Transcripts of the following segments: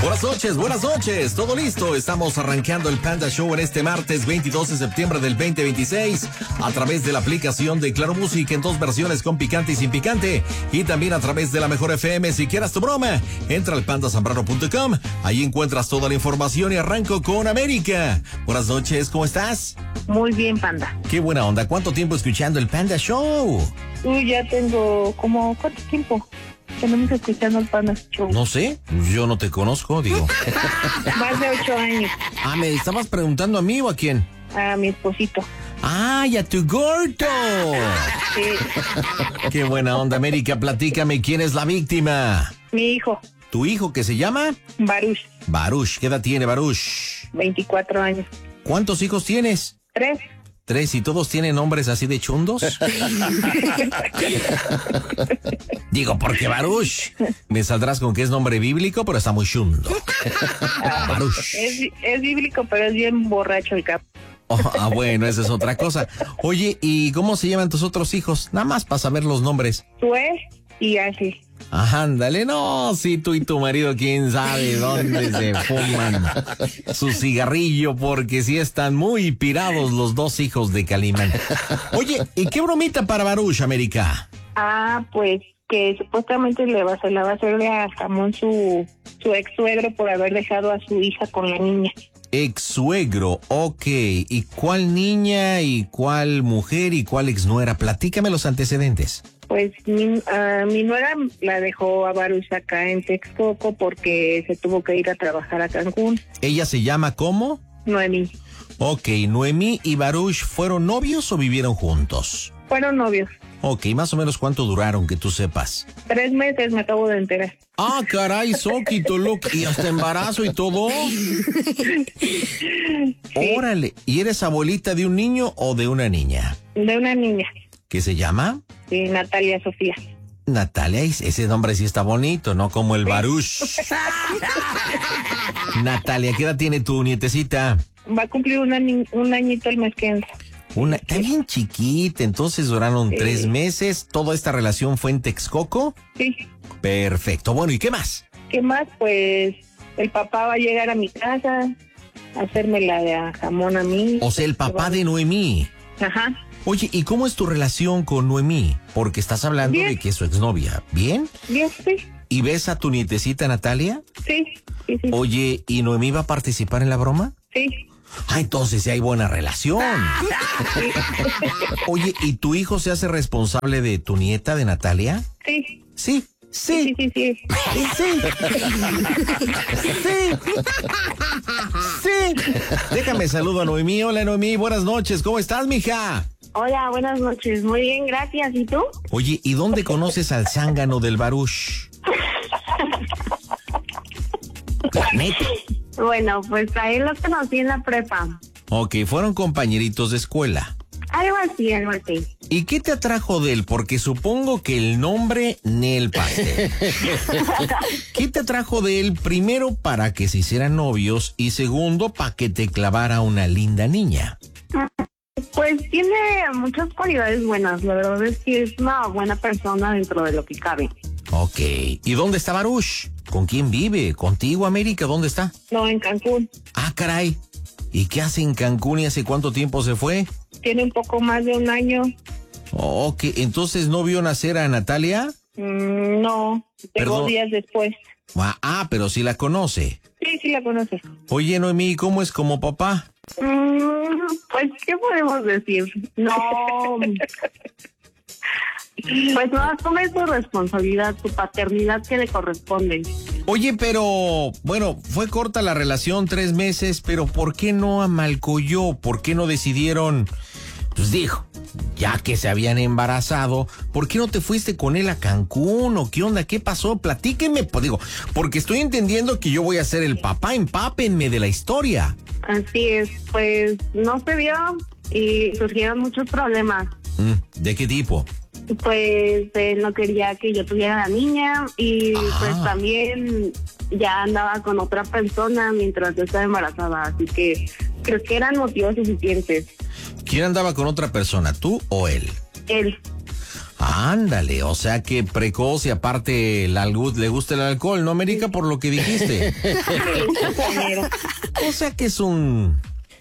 Buenas noches, todo listo. Estamos arrancando el Panda Show en este martes 22 de septiembre del 2026 a través de la aplicación de Claro Música en dos versiones, con picante y sin picante, y también a través de la Mejor FM. Si quieres tu broma, entra al pandasambrano.com, ahí encuentras toda la información y arranco con América. Buenas noches, ¿cómo estás? Muy bien, Panda. Qué buena onda, ¿cuánto tiempo escuchando el Panda Show? Uy, ya tengo como, ¿cuánto tiempo tenemos escuchando el Panda Show? No sé, yo no te conozco, digo. Más de 8 años. Ah, ¿me estabas preguntando a mí o a quién? A mi esposito. ¡Ay, a tu gordo! Sí. Qué buena onda, América, platícame, ¿quién es la víctima? Mi hijo, ¿Tu hijo que se llama? Baruch, Baruch. ¿Qué edad tiene Baruch? 24 años. ¿Cuántos hijos tienes? 3. 3, ¿y todos tienen nombres así de chundos? Digo, porque Baruch, me saldrás con que es nombre bíblico, pero está muy chundo. Baruch. Es bíblico, pero es bien borracho el capo. Oh, bueno, esa es otra cosa. Oye, ¿y cómo se llaman tus otros hijos? Nada más para saber los nombres. Sue y Ashley. Ándale, no, si tú y tu marido, quién sabe dónde se fuman su cigarrillo, porque sí están muy pirados los dos hijos de Calimán. Oye, ¿y qué bromita para Baruch, América? Pues que supuestamente se la va a hacerle a Jamón su ex suegro por haber dejado a su hija con la niña. Ex suegro, ok. ¿Y cuál niña y cuál mujer y cuál ex nuera? Platícame los antecedentes. Pues mi nuera la dejó a Baruch acá en Texcoco porque se tuvo que ir a trabajar a Cancún. ¿Ella se llama cómo? Noemí. Ok, ¿Noemí y Baruch fueron novios o vivieron juntos? Fueron novios. Ok, más o menos ¿cuánto duraron, que tú sepas? 3 meses, me acabo de enterar. Ah, caray, Soquito, loco, y hasta embarazo y todo. Sí. Órale, ¿y eres abuelita de un niño o de una niña? De una niña. ¿Qué se llama? Sí, Natalia Sofía. Natalia, ese nombre sí está bonito, ¿no? Como el Baruch. Natalia, ¿qué edad tiene tu nietecita? Va a cumplir un añito el mes que entra. Está bien chiquita, entonces duraron 3 meses. ¿Toda esta relación fue en Texcoco? Sí. Perfecto, bueno, ¿y qué más? ¿Qué más? Pues el papá va a llegar a mi casa a hacerme la de jamón a mí. O sea, el papá de Noemí. Ajá. Oye, ¿y cómo es tu relación con Noemí? Porque estás hablando Bien. de que es su exnovia. ¿Bien? Bien, sí. ¿Y ves a tu nietecita Natalia? Sí, sí, sí. Oye, ¿y Noemí va a participar en la broma? Sí. Ah, entonces sí hay buena relación. Oye, ¿y tu hijo se hace responsable de tu nieta, de Natalia? Sí. Sí. Sí. Sí, sí, sí. Sí. Sí. Déjame saludo a Noemí. Hola, Noemí, buenas noches. ¿Cómo estás, mija? Hola, buenas noches. Muy bien, gracias. ¿Y tú? Oye, ¿y dónde conoces al zángano del Baruch? La neta. Bueno, pues a él lo conocí en la prepa. Ok, fueron compañeritos de escuela. Algo así, algo así. ¿Y qué te atrajo de él? Porque supongo que el nombre Nel Pastel. ¿Qué te atrajo de él? Primero, para que se hicieran novios, y segundo, para que te clavara una linda niña. Pues tiene muchas cualidades buenas. La verdad es que es una buena persona dentro de lo que cabe. Ok, ¿y dónde está Baruch? ¿Con quién vive? ¿Contigo, América? ¿Dónde está? No, en Cancún. Ah, caray. ¿Y qué hace en Cancún y hace cuánto tiempo se fue? Tiene un poco más de un año. Ok, ¿entonces no vio nacer a Natalia? No, llegó Perdón. días después. Ah, pero sí la conoce. Sí, sí la conoces. Oye, Noemí, ¿cómo es como papá? Pues, ¿qué podemos decir? No. Pues no asume su responsabilidad, su paternidad que le corresponde. Oye, pero, bueno, fue corta la relación, 3 meses, pero ¿por qué no amalcoyó? ¿Por qué no decidieron? Pues dijo, ya que se habían embarazado, ¿por qué no te fuiste con él a Cancún? ¿O qué onda? ¿Qué pasó? Platíquenme, pues digo, porque estoy entendiendo que yo voy a ser el papá, empápenme de la historia. Así es, pues no se dio y surgieron muchos problemas. ¿De qué tipo? Pues él no quería que yo tuviera la niña y pues también ya andaba con otra persona mientras yo estaba embarazada, así que creo que eran motivos suficientes. ¿Quién andaba con otra persona, tú o él? Él. Ándale, o sea que precoz y aparte le gusta el alcohol, ¿no, América? Por lo que dijiste. O sea que es un...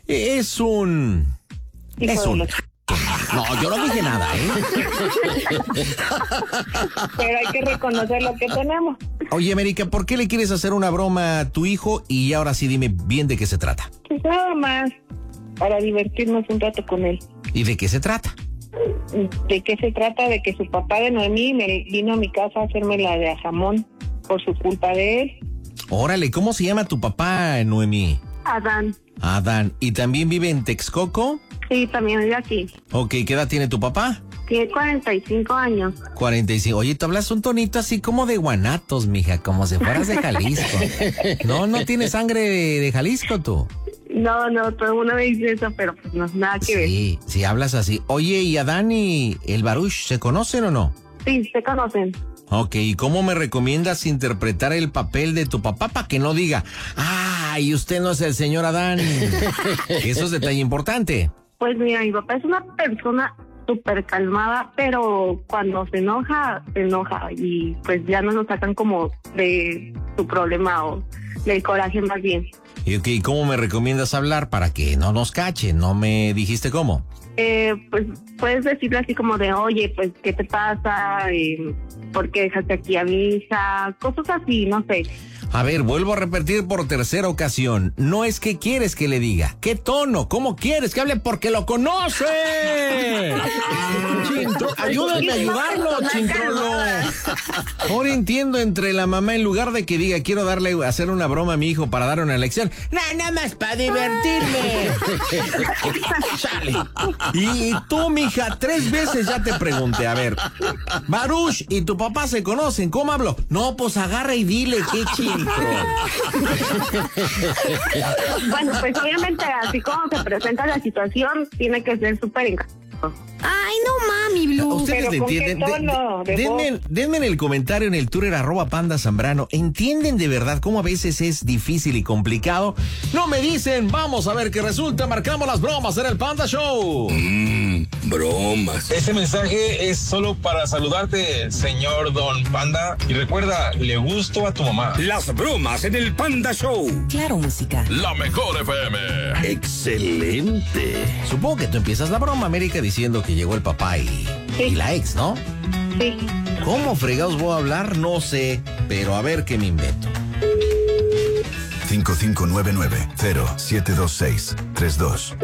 No, yo no dije nada, Pero hay que reconocer lo que tenemos. Oye, América, ¿por qué le quieres hacer una broma a tu hijo? Y ahora sí dime bien de qué se trata. Pues nada más, para divertirnos un rato con él. ¿Y de qué se trata? ¿De qué se trata? De que su papá de Noemí me vino a mi casa a hacerme la de a jamón por su culpa de él. Órale, ¿cómo se llama tu papá, Noemí? Adán. Adán. ¿Y también vive en Texcoco? Sí, también vive aquí. Ok, ¿qué edad tiene tu papá? Tiene 45 años. 45. Oye, tú hablas un tonito así como de Guanatos, mija, como si fueras de Jalisco. No tienes sangre de Jalisco tú. No, todo el mundo me dice eso, pero pues no, nada que ver. Sí, hablas así. Oye, ¿y Adán y el Baruch se conocen o no? Sí, se conocen. Ok, ¿y cómo me recomiendas interpretar el papel de tu papá para que no diga, y usted no es el señor Adán? Eso es detalle importante. Pues mira, mi papá es una persona súper calmada, pero cuando se enoja y pues ya no lo sacan como de su problema o del coraje más bien. Y ok, ¿cómo me recomiendas hablar para que no nos cache? ¿No me dijiste cómo? Pues puedes decirle así como de, oye, pues, ¿qué te pasa? ¿Por qué dejaste aquí a mi hija? Cosas así, no sé. A ver, vuelvo a repetir por tercera ocasión. No es que quieres que le diga. ¿Qué tono? ¿Cómo quieres que hable? ¡Porque lo conoce! Ayúdame a ayudarlo, Chintrolo. Ahora entiendo entre la mamá, en lugar de que diga, quiero hacer una broma a mi hijo para darle una lección. Nada más para divertirme. Chale. Y tú, mija, 3 veces ya te pregunté. A ver, Baruch y tu papá se conocen. ¿Cómo hablo? No, pues agarra y dile qué ching. Bueno, pues obviamente así como se presenta la situación, tiene que ser súper encantador. Ay, no mami, Blue. ¿Ustedes Pero entienden? ¿con qué tono de voz? Denme en el comentario en el Twitter @Panda Zambrano. ¿Entienden de verdad cómo a veces es difícil y complicado? No me dicen, vamos a ver qué resulta. Marcamos las bromas en el Panda Show. Bromas. Este mensaje es solo para saludarte, señor Don Panda. Y recuerda, le gusto a tu mamá. Las bromas en el Panda Show. Claro, música. La mejor FM. Excelente. Supongo que tú empiezas la broma, América, diciendo que llegó el papá y la ex, ¿no? Sí. ¿Cómo fregados voy a hablar? No sé, pero a ver qué me invento. 5599-072632.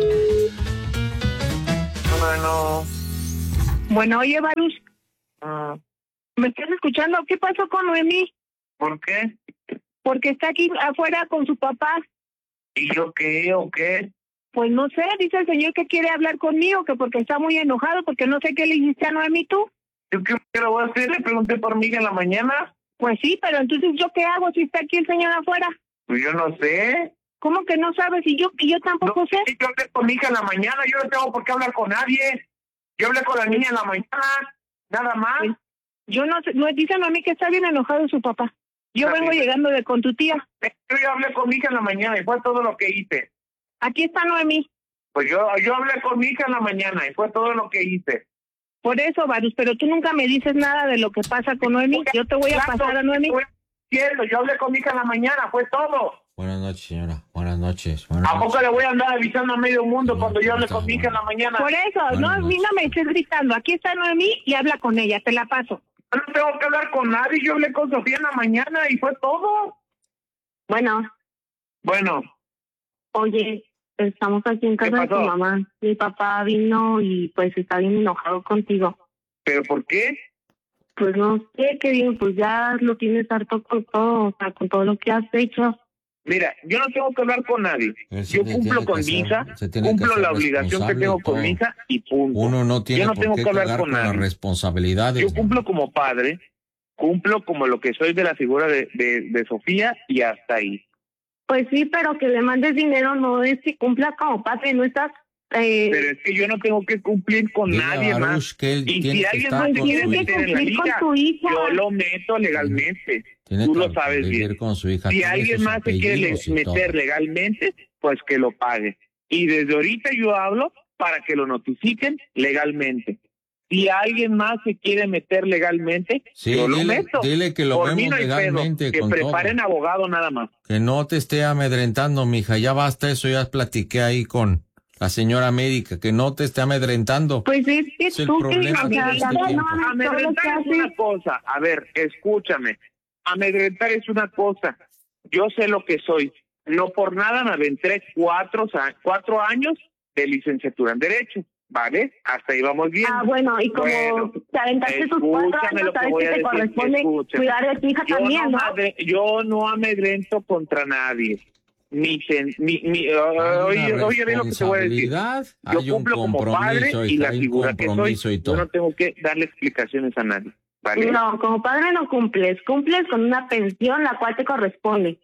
Bueno, oye, Baruch, ¿me estás escuchando? ¿Qué pasó con Noemí? ¿Por qué? Porque está aquí afuera con su papá. ¿Y yo qué o qué? Pues no sé, dice el señor que quiere hablar conmigo, que porque está muy enojado, porque no sé qué le hiciste a Noemí tú. ¿Yo qué le voy a hacer? Le pregunté por mí en la mañana. Pues sí, pero entonces ¿yo qué hago si está aquí el señor afuera? Pues yo no sé. ¿Cómo que no sabes? Y yo tampoco sé. Sí, yo hablé con mi hija en la mañana, yo no tengo por qué hablar con nadie. Yo hablé con la niña en la mañana, nada más. Yo no sé, no, dicen a mí que está bien enojado su papá. Yo Está vengo bien. llegando con tu tía. Yo ya hablé con mi hija en la mañana y fue todo lo que hice. Aquí está Noemí. Pues yo hablé con mi hija en la mañana y fue todo lo que hice. Por eso, Varus, pero tú nunca me dices nada de lo que pasa con Noemí. Yo te voy a Claro, pasar a Noemí. Cierto, yo hablé con mi hija en la mañana, fue todo. Buenas noches, señora. Buenas noches. ¿A poco le voy a andar avisando a medio mundo cuando yo hablé con mi hija en la mañana? Por eso, no, a mí no me estés gritando. Aquí está Noemí y habla con ella, te la paso. Yo no tengo que hablar con nadie, yo hablé con Sofía en la mañana y fue todo. Bueno, oye, estamos aquí en casa de tu pasó? mamá. Mi papá vino y pues está bien enojado contigo. ¿pero por qué? Pues no sé, qué bien, pues ya lo tienes harto con todo, o sea, con todo lo que has hecho. Mira, yo no tengo que hablar con nadie. Yo cumplo con mi hija, tiene cumplo que la ser obligación que tengo con mi hija y punto. Uno no tiene Yo no por tengo qué que hablar cargar con con las nadie. responsabilidades. Yo cumplo como padre, cumplo como lo que soy de la figura de Sofía y hasta ahí. Pues sí, pero que le mandes dinero no es que cumpla como padre, no estás... Pero es que yo no tengo que cumplir con Dile a nadie Baruch más. que él Y tiene si que alguien estar más con quiere su meter hija. en la cumplir con liga, tu hija. yo lo meto legalmente. Tiene Tú que lo sabes convivir bien. con su hija. Si tiene alguien sus más se quiere apellidos y meter todo. legalmente, pues que lo pague. Y desde ahorita yo hablo para que lo notifiquen legalmente. Si alguien más se quiere meter legalmente, Sí, yo lo dile, meto. dile que lo Por mí vemos no hay legalmente pedo, que con preparen todo. abogado nada más. Que no te esté amedrentando, mija, ya basta eso, ya platiqué ahí con la señora médica, que no te esté amedrentando. Pues es que Es el tú que, problema o sea, de este también tiempo. no mames, todo lo que Amedrentar es haces. una cosa. A ver, escúchame. Amedrentar es una cosa. Yo sé lo que soy. No por nada me aventé 4 años de licenciatura en Derecho, ¿vale? Hasta ahí vamos bien. Ah, bueno, y como Bueno, te aventaste tus 4 escúchame años, lo que sabes voy que a te decir, corresponde escúchame. cuidar de tu hija también, ¿no? Yo no amedrento contra nadie. Oye, ve lo que te voy a decir. Yo Hay un cumplo como padre compromiso, y hija, la hay un figura que soy. compromiso y Yo todo. no tengo que darle explicaciones a nadie, ¿vale? No, como padre no cumples con una pensión la cual te corresponde.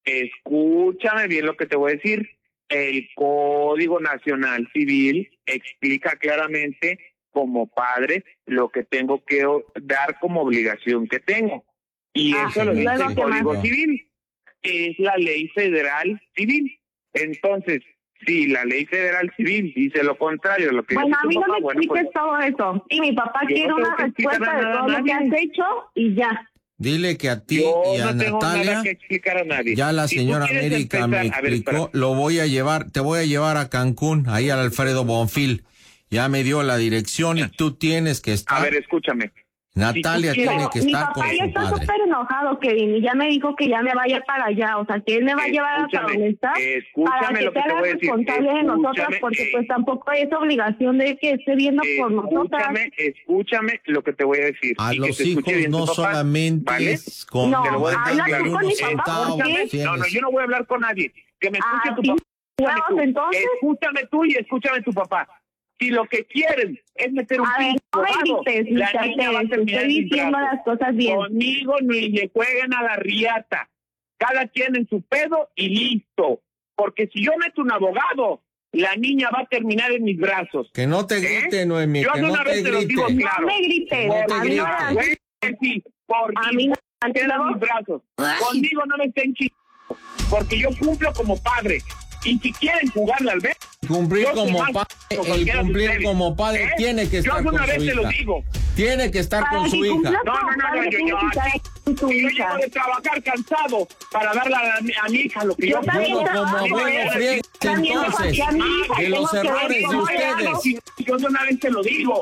Escúchame bien lo que te voy a decir. El Código Nacional Civil explica claramente como padre lo que tengo que dar como obligación que tengo. Y eso lo dice luego, el ¿qué Código más? Civil. Es la Ley Federal Civil. Entonces, si la Ley Federal Civil dice lo contrario de lo que Bueno, dice a mí tu no papá, me bueno, expliques pues, todo eso. Y mi papá yo quiere no tengo una que explicar respuesta de nada a todo lo que nadie. has hecho y ya. Dile que a ti yo y a no tengo Natalia, nada que explicar a nadie. ya la Si tú señora quieres América me empezar- a ver, explicó, lo voy a llevar, te voy a llevar a Cancún, ahí al Alfredo Bonfil. Ya me dio la dirección y tú tienes que a estar. ver, escúchame. Natalia si tú tiene quieres- que Mi estar con papá ya su está padre. súper enojado, Kevin, y ya me dijo que ya me vaya para allá, o sea, que él me va a llevar hasta donde está para Escúchame que lo que te te haga voy a decir. responsable de nosotras, Escúchame, porque pues tampoco es obligación de que esté viendo por nosotras. Escúchame lo que te voy a decir. A y que los se escuche hijos bien tu no papá, solamente ¿vale? es con No, Te lo voy a habla dejar tú claro. con mi papá, ¿por qué? Escúchame. No, yo no voy a hablar con nadie. Que me escuche Ah, tu ¿sí? papá. Escúchame Huevos, tú. entonces. Escúchame tú y escúchame tu papá. Si lo que quieren es meter un A ver, pinche no me abogado, grites, la Michelle, niña va a te terminar estoy en mis diciendo brazos. las cosas bien. Conmigo ni le jueguen a la riata. Cada quien en su pedo y listo. Porque si yo meto un abogado, la niña va a terminar en mis brazos. Que no te grite, Noemí, Yo que de no una te vez te lo grite. digo claro. No me grites, No te a mí no grites. me- Güey, sí, porque A mí no, quedan mis brazos. Conmigo no me estén chingando, porque yo cumplo como padre. Y si quieren jugarle al ver, Cumplir yo soy como más padre, como el cualquiera de cumplir ustedes. como padre tiene que estar Yo de una con su vez te lo hija. digo. Tiene que estar Para con que su hija. cumplas No, como padre, yo tienes que estar con tu yo hija. llego de trabajar cansado para darle a mi hija lo que Yo yo también puedo. Bueno, como trabajo, abuelo, ¿eh? friegues También le entonces pasé a mi hija, de los tengo que ver errores de cómo le hago. ustedes. Yo de una vez te lo digo.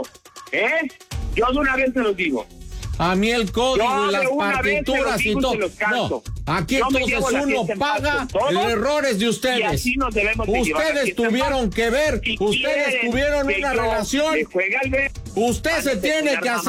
Yo de una vez te lo digo. A mí el código Yo y las de una vez se partituras los y digo y todo. se los canto. No, aquí Yo me entonces llevo la uno fiesta en paz paga con todos, los errores de y ustedes. así nos debemos de llevar la Ustedes fiesta en tuvieron paz. que ver, Si ustedes quieren tuvieron que una yo relación. le juegue al ver, Usted se van a tiene terminar que hacer